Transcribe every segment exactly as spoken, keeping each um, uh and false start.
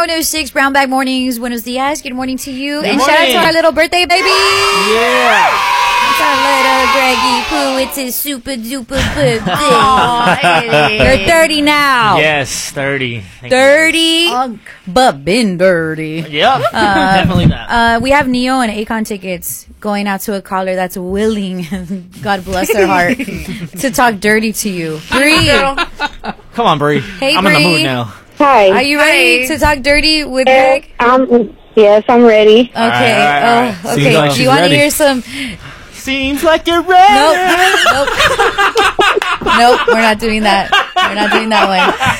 one oh six Brown Bag Mornings. Buenos dias. Good morning to you. Good and morning. shout out to our little birthday baby. Yeah. It's our little Greggy Pooh. It's his super duper birthday. You're thirty now. Yes, thirty. Thank thirty, Ugh. but been dirty. Yep, definitely that. Uh, we have Neo and Akon tickets going out to a caller that's willing, God bless their heart, to talk dirty to you. Bree, Come on, Bree. Hey, I'm in the Bree. mood now. Hi. are you ready Hi. to talk dirty with Yes, Greg? um, yes, I'm ready. Okay. all right, all right. Oh, Seems okay. like Do she's you want to ready. hear some? Seems like you're ready. Nope. Nope. Nope. We're not doing that. We're not doing that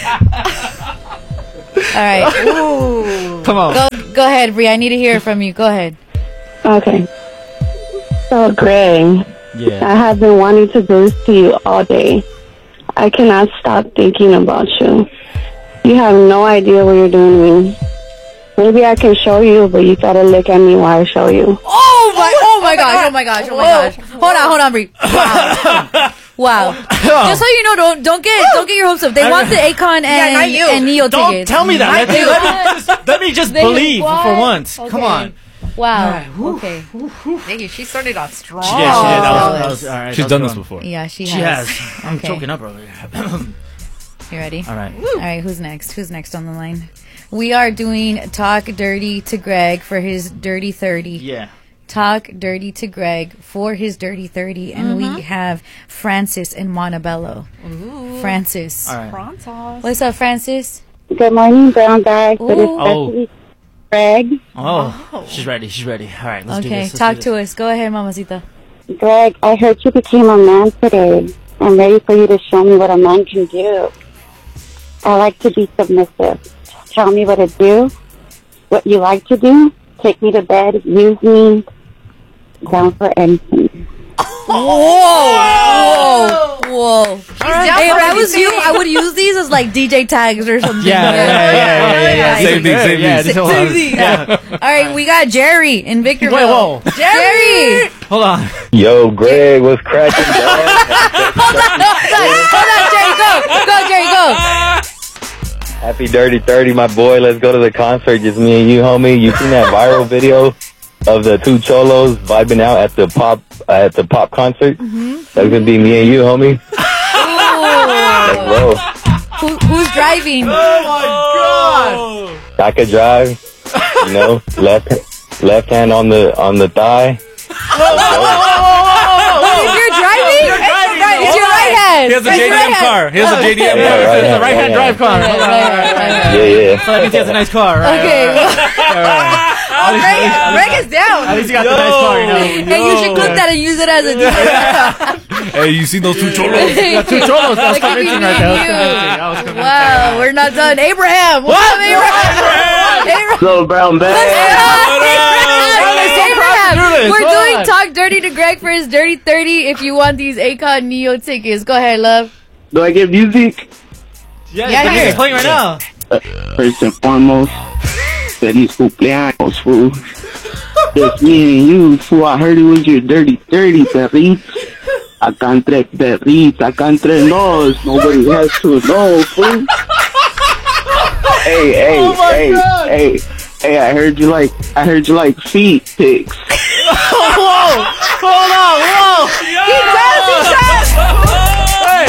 one. All right. Ooh. Come on. Go. Go ahead, Bree. I need to hear from you. Go ahead. Okay. So, Greg, Yeah. I have been wanting to do this to you all day. I cannot stop thinking about you. You have no idea what you're doing to me. Maybe I can show you, but you gotta look at me while I show you. Oh my! Oh my gosh! Oh my gosh! Oh my gosh! Hold on! Hold on, Bree. Wow! Wow! Just so you know, don't don't get don't get your hopes up. They want the Akon and Yeah, not you. and Neo Don't tickets. tell me that. Let me, you. let me just, let me just They- believe what? for once. Come Okay. on. Wow. Alright, whew. Okay. Thank She started off strong. Yeah, she did. That was, Oh. that was, all right, She's that was done good this one. before. Yeah, she She has. has. I'm Okay. choking up earlier. You ready? All right. All right. Who's next? Who's next on the line? We are doing Talk Dirty to Greg for his Dirty thirty. Yeah. Talk Dirty to Greg for his Dirty thirty. And we have Francis in Montebello. Ooh. Francis. All right. Prontos. What's up, Francis? Good morning, brown guy. But Ooh. especially Greg. Oh, Oh. she's ready. She's ready. All right, let's do Okay, this. Let's talk do to this. us. Go ahead, Mamacita. Greg, I heard you became a man today. I'm ready for you to show me what a man can do. I like to be submissive. Tell me what to do, what you like to do. Take me to bed. Use me. Down for anything. Whoa! Whoa! down Hey, if for I was anything. you, I would use these as like D J tags or something. Yeah, yeah, yeah, yeah, yeah, yeah. Same thing, same yeah, thing. just hold on. Yeah. All right, we got Jerry in Victorville. Wait, whoa. Jerry! Hold on. Yo, Greg, what's cracking, dog? Hold on, hold on, Jerry, go, go, Jerry, go. Happy Dirty thirty, my boy. Let's go to the concert. Just me and you, homie. You seen that viral video of the two cholos vibing out at the pop uh, at the pop concert? Mm-hmm. That's gonna be me and you, homie. Let's go. Who, who's driving? Oh my God. I could drive. You know, left left hand on the on the thigh. If you're driving, You're driving. it's your right hand. He has a It's J D your right M hand. car. He has a J D M Yeah, car. right, it's a right, right-hand right, drive car. Right, Hold on. right, right, right. Yeah, yeah. So that means he has a nice car, right? Okay. Oh, Greg, Greg is down. At least he got the nice car, you know. Hey, you should clip that and use it as a D J. Hey, you seen those two cholos? Yeah, two cholos. That was Look at convincing me right there. That was and you. convincing. That was convincing. Wow, we're not done. Abraham, what's What? up, Abraham? Abraham. So brown bag. It's Abraham. do this. We're Hold doing on. Talk Dirty to Greg for his Dirty thirty. If you want these Akon Neo tickets, go ahead, love. Do I get music? Yeah, Yeah, the here. music's playing right now. First and foremost, feliz cumpleaños, fool. It's me and you, fool. I heard it was your dirty thirty, perrit. Acá entre perrit, acá entre nos. Nobody has to know, fool. Hey, hey, Oh my hey, God. hey, hey! I heard you like, I heard you like feet pics. Whoa! Hold on! Whoa! He does! He does! Hey!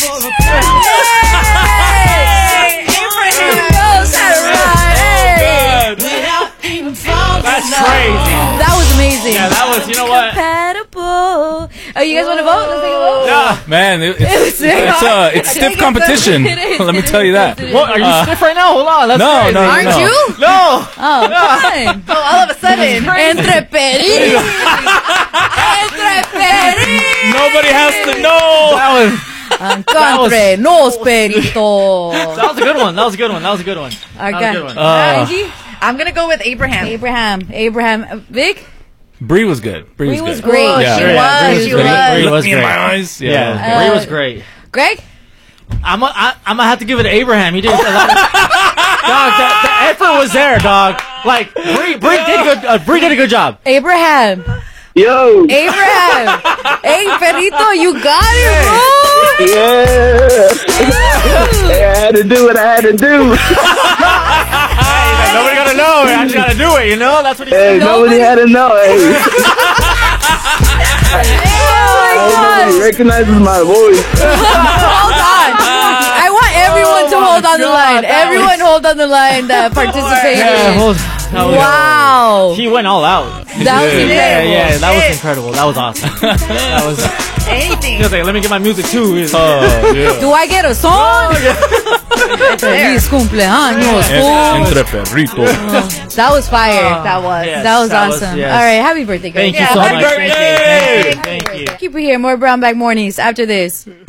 That's crazy. That was amazing. Yeah, that was. You know what? Compatible. Oh, you guys want to vote? Let's take a vote. Yeah. Man, it, it's, it's, uh, it's stiff competition. It is, Let me it tell is, you that. it is. What? Are you stiff right now? Hold on. That's No, crazy. no, no, Aren't no. you? No. Oh, fine. Oh, all of a sudden. Entre Peri. Entre Peri. Nobody has to know. That was. Encontre nos perito. That was a good one. That was a good one. That was a good one. Our That was a guy. good one. Uh, Angie? I'm going to go with Abraham. Abraham. Abraham. Uh, Vic? Bree was good. Bree was Bree was good. great. Oh, Yeah. she Yeah, was. Bree She was was. great. Bree Look was me in great. my eyes. Yeah. Yeah, Uh, Bree was great. Greg? I'm a, I, I'm gonna have to give it to Abraham. He did a lot of, dog. The, the effort was there, dog. Like Bree, Bree did a good. Uh, Bree did a good job. Abraham. Yo, Abraham. Hey, Perito, you got it, bro. yeah. Hey, I had to do what I had to do. gotta know. I just gotta do it. You know, that's what he Hey, said. nobody had to know. Hey, Oh my nobody gosh. recognizes my voice. Hold on. I want everyone to Oh hold my on the God, line. that Everyone hold on the line that participated. Yeah, hold, that was, Wow. He went all out. That was Yeah. Yeah, incredible. yeah, that was incredible. That was awesome. That was. Anything. He was like, let me get my music too. Oh, yeah. Do I get a song? Feliz cumpleaños. fool. Entre perritos. That was fire. That was. Yes, That was that was- awesome. yes. All right, happy birthday, guys. Thank you Yeah, so happy much. Thank you. birthday. Thank you. Thank you. Keep it here. More Brown Bag Mornings after this.